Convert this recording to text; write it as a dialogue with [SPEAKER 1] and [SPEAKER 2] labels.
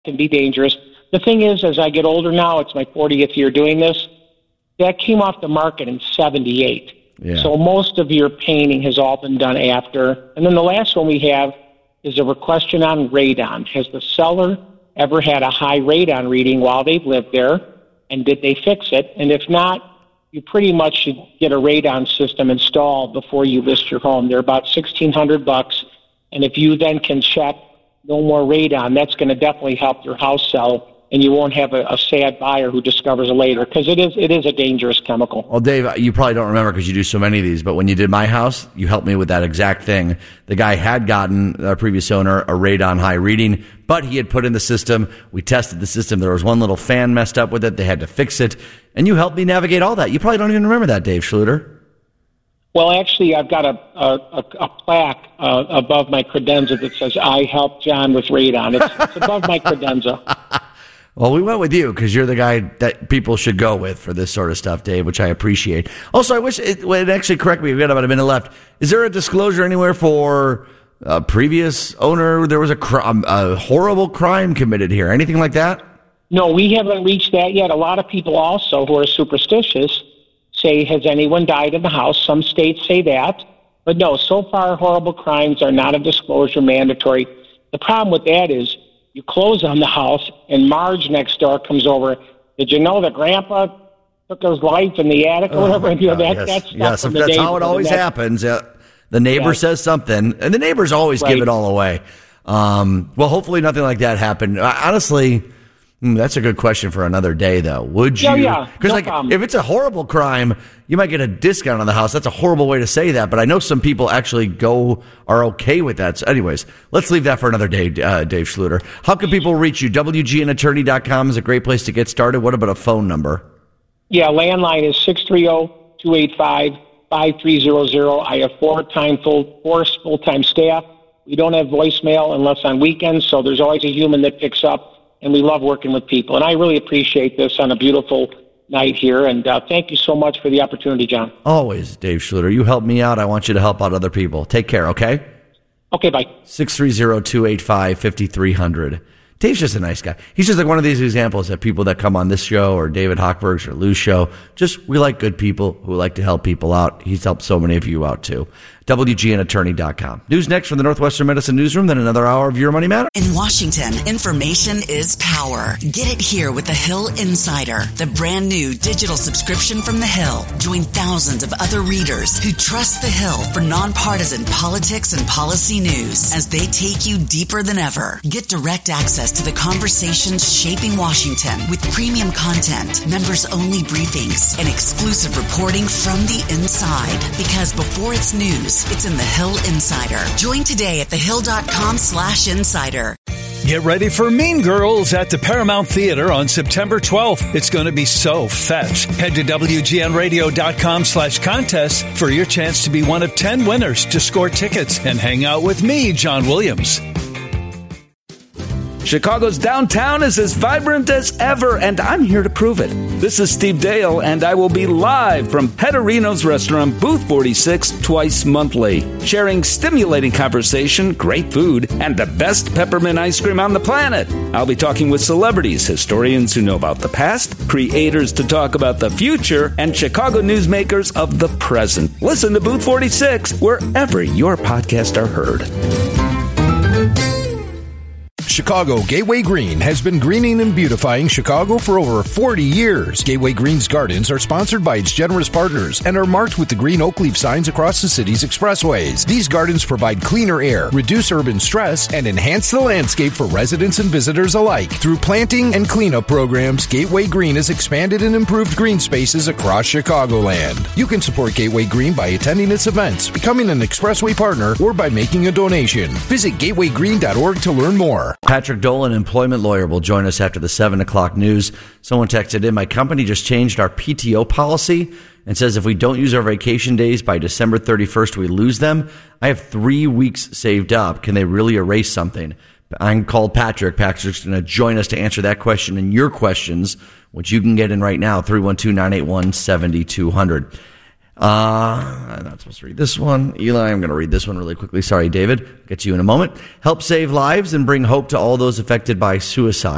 [SPEAKER 1] can be dangerous. The thing is, as I get older now, it's my 40th year doing this, that came off the market in 78.
[SPEAKER 2] Yeah.
[SPEAKER 1] So most of your painting has all been done after. And then the last one we have is a question on radon. Has the seller ever had a high radon reading while they've lived there, and did they fix it? And if not, you pretty much should get a radon system installed before you list your home. They're about $1,600, and if you then can check no more radon, that's going to definitely help your house sell, and you won't have a sad buyer who discovers it later, because it is a dangerous chemical.
[SPEAKER 2] Well, Dave, you probably don't remember because you do so many of these, but when you did my house, you helped me with that exact thing. The guy had gotten, our previous owner, a radon high reading, but he had put in the system. We tested the system. There was one little fan messed up with it. They had to fix it. And you helped me navigate all that. You probably don't even remember that, Dave Schluter.
[SPEAKER 1] Well, actually, I've got a plaque above my credenza that says, "I helped John with radon." It's above my credenza.
[SPEAKER 2] Well, we went with you because you're the guy that people should go with for this sort of stuff, Dave, which I appreciate. Also, I wish it would actually correct me. We've got about a minute left. Is there a disclosure anywhere for a previous owner? There was a horrible crime committed here. Anything like that?
[SPEAKER 1] No, we haven't reached that yet. A lot of people also who are superstitious say, has anyone died in the house? Some states say that. But no, so far, horrible crimes are not a disclosure mandatory. The problem with that is you close on the house, and Marge next door comes over. Did you know that Grandpa took his life in the attic or whatever?
[SPEAKER 2] That's how it always happens. The neighbor says something, and the neighbors always give it all away. Well, hopefully nothing like that happened. Honestly, that's a good question for another day, though. Would you?
[SPEAKER 1] Yeah.
[SPEAKER 2] Because if it's a horrible crime, you might get a discount on the house. That's a horrible way to say that, but I know some people actually are okay with that. So anyways, let's leave that for another day, Dave Schluter. How can people reach you? WGNattorney.com is a great place to get started. What about a phone number?
[SPEAKER 1] Yeah, landline is 630-285-5300. I have four full-time staff. We don't have voicemail unless on weekends, so there's always a human that picks up. And we love working with people. And I really appreciate this on a beautiful night here. And thank you so much for the opportunity, John.
[SPEAKER 2] Always, Dave Schluter. You help me out. I want you to help out other people. Take care, okay?
[SPEAKER 1] Okay, bye.
[SPEAKER 2] 630-285-5300. Dave's just a nice guy. He's just like one of these examples that people that come on this show or David Hochberg's or Lou's show, we like good people who like to help people out. He's helped so many of you out, too. WGNattorney.com. News next from the Northwestern Medicine Newsroom, then another hour of Your Money Matters.
[SPEAKER 3] In Washington, information is power. Get it here with the Hill Insider, the brand new digital subscription from the Hill. Join thousands of other readers who trust the Hill for nonpartisan politics and policy news as they take you deeper than ever. Get direct access to the conversations shaping Washington with premium content, members-only briefings, and exclusive reporting from the inside. Because before it's news, it's in the Hill Insider. Join today at thehill.com/insider.
[SPEAKER 4] Get ready for Mean Girls at the Paramount Theater on September 12th. It's going to be so fetch. Head to WGNradio.com/contest for your chance to be one of 10 winners to score tickets and hang out with me, John Williams.
[SPEAKER 5] Chicago's downtown is as vibrant as ever, and I'm here to prove it. This is Steve Dale, and I will be live from Pedorino's restaurant, Booth 46, twice monthly, sharing stimulating conversation, great food, and the best peppermint ice cream on the planet. I'll be talking with celebrities, historians who know about the past, creators to talk about the future, and Chicago newsmakers of the present. Listen to Booth 46 wherever your podcasts are heard.
[SPEAKER 6] Chicago Gateway Green has been greening and beautifying Chicago for over 40 years. Gateway Green's gardens are sponsored by its generous partners and are marked with the green oak leaf signs across the city's expressways. These gardens provide cleaner air, reduce urban stress, and enhance the landscape for residents and visitors alike. Through planting and cleanup programs, Gateway Green has expanded and improved green spaces across Chicagoland. You can support Gateway Green by attending its events, becoming an expressway partner, or by making a donation. Visit gatewaygreen.org to learn more.
[SPEAKER 2] Patrick Dolan, employment lawyer, will join us after the 7 o'clock news. Someone texted in, my company just changed our PTO policy and says if we don't use our vacation days by December 31st, we lose them. I have 3 weeks saved up. Can they really erase something? I'm called Patrick. Patrick's going to join us to answer that question and your questions, which you can get in right now, 312-981-7200. I'm not supposed to read this one. Eli, I'm going to read this one really quickly. Sorry, David. Get to you in a moment. Help save lives and bring hope to all those affected by suicide.